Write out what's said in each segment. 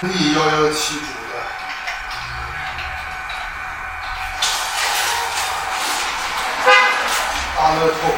你遥遥祈主的大乐透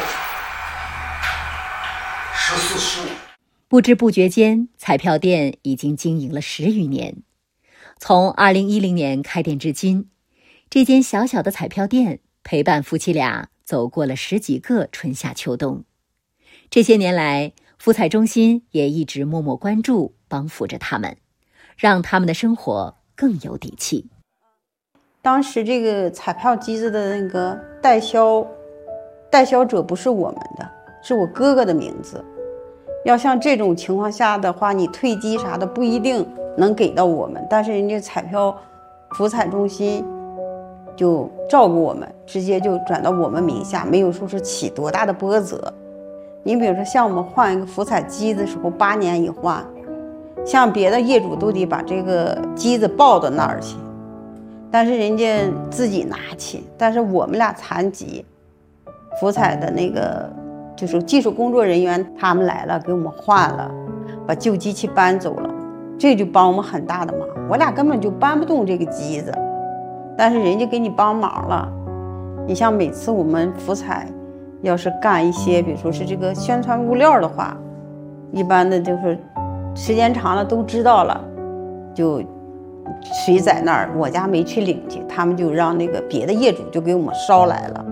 14、15。 不知不觉间，彩票店已经经营了10余年。从2010年开店至今，这间小小的彩票店陪伴夫妻俩走过了10几个春夏秋冬。这些年来，福彩中心也一直默默关注，帮扶着他们，让他们的生活更有底气。 当时这个彩票机子的那个代销者不是我们的，是我哥哥的名字。要像这种情况下的话，你退机啥的不一定能给到我们，但是人家彩票福彩中心就照顾我们，直接就转到我们名下，没有说是起多大的波折。你比如说像我们换一个福彩机的时候8年一换，像别的业主都得把这个机子抱到那儿去，但是人家自己拿去，但是我们俩残疾福彩的那个就是技术工作人员，他们来了给我们换了，把旧机器搬走了，这就帮我们很大的忙。我俩根本就搬不动这个机子，但是人家给你帮忙了。你像每次我们福彩要是干一些比如说是这个宣传物料的话，一般的就是时间长了都知道了，就谁在那儿，我家没去领去，他们就让那个别的业主就给我们捎来了。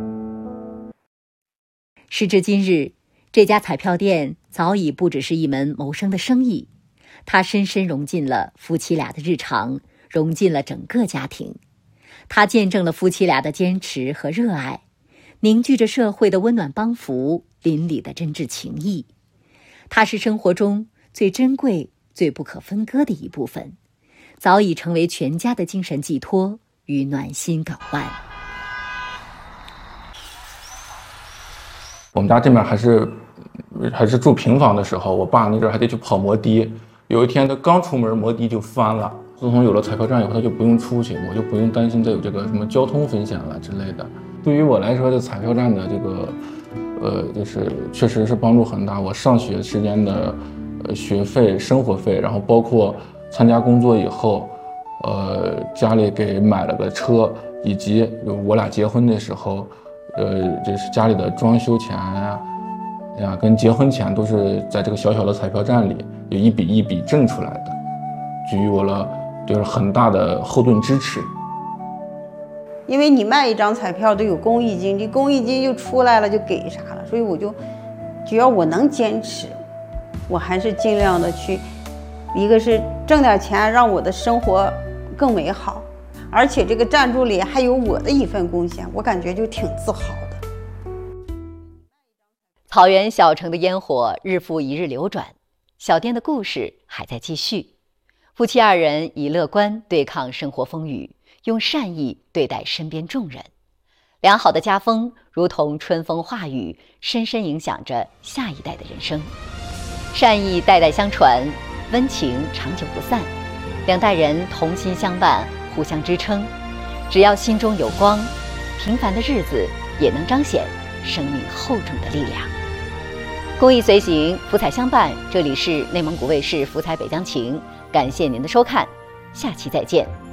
时至今日，这家彩票店早已不只是一门谋生的生意，它深深融进了夫妻俩的日常，融进了整个家庭。它见证了夫妻俩的坚持和热爱，凝聚着社会的温暖帮扶，邻里的真挚情谊。它是生活中最珍贵、最不可分割的一部分，早已成为全家的精神寄托与暖心港湾。 我们家这边还是住平房的时候，我爸那阵还得去跑摩的。有一天他刚出门，摩的就翻了。自从有了彩票站以后，他就不用出去，我就不用担心再有这个什么交通风险了之类的。对于我来说，这彩票站的这个就是确实是帮助很大。我上学时间的学费、生活费，然后包括参加工作以后，家里给买了个车，以及我俩结婚的时候。这是家里的装修钱呀，跟结婚钱都是在这个小小的彩票站里有一笔一笔挣出来的，给予我了就是很大的后盾支持。 因为你卖一张彩票都有公益金，这公益金就出来了就给啥了，所以我就只要我能坚持，我还是尽量的去，一个是挣点钱让我的生活更美好，而且这个赞助里还有我的一份贡献，我感觉就挺自豪的。 草原小城的烟火日复一日流转，小店的故事还在继续。夫妻2人以乐观对抗生活风雨，用善意对待身边众人。良好的家风如同春风化雨，深深影响着下一代的人生。善意代代相传，温情长久不散。2代人同心相伴，互相支撑，只要心中有光，平凡的日子也能彰显生命厚重的力量。公益随行，福彩相伴，这里是内蒙古卫视福彩北疆情，感谢您的收看，下期再见。